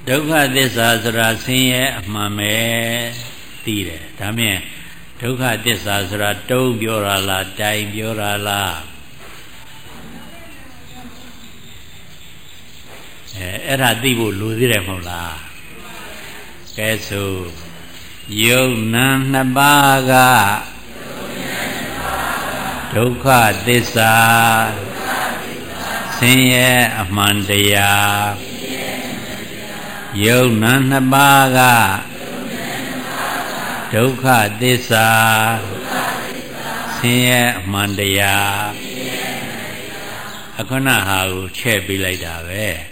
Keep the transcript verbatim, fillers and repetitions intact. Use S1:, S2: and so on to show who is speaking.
S1: ဒုက္ခသစ္စာဆိုတာဆင်းရဲအမှန်ပဲသိတယ်ဒါမြင်ဒုက္ခသစ္စာဆိုတာတုံးပြောတာလားတိုင်ပြောတာလားအဲအဲ့ဒါသိဖို့လိုသေးတယ်မဟုတ်လားကဲဆိုယုံနာနှစ်ပါးကဒုက္ခသစ္စာဆင်းရဲအမှန်တရားယုံနာနှစ်ပါးကဒုက္ခသစ္စာဆင်းရဲအမှန်တရားအခုနဟာကိုချဲ့ပေးလိုက်တာပဲ